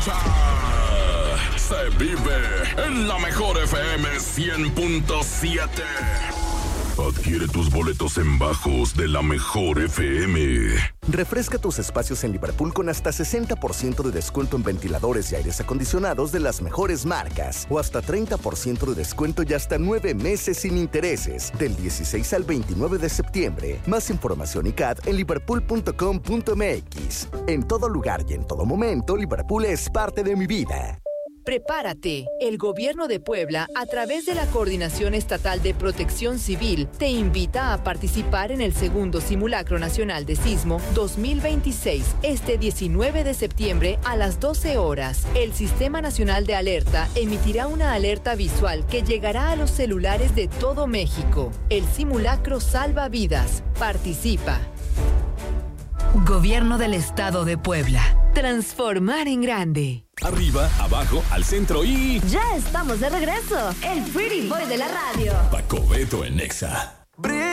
escucha, se vive en la mejor FM 100.7. Adquiere tus boletos en bajos de la mejor FM. Refresca tus espacios en Liverpool con hasta 60% de descuento en ventiladores y aires acondicionados de las mejores marcas. O hasta 30% de descuento y hasta 9 meses sin intereses. Del 16 al 29 de septiembre. Más información y CAD en liverpool.com.mx. En todo lugar y en todo momento, Liverpool es parte de mi vida. Prepárate. El Gobierno de Puebla, a través de la Coordinación Estatal de Protección Civil, te invita a participar en el segundo Simulacro Nacional de Sismo 2026, este 19 de septiembre a las 12 horas. El Sistema Nacional de Alerta emitirá una alerta visual que llegará a los celulares de todo México. El simulacro salva vidas. Participa. Gobierno del Estado de Puebla. Transformar en grande. Arriba, abajo, al centro y... ¡Ya estamos de regreso! El Pretty Boy de la radio. Paco Beto en Nexa.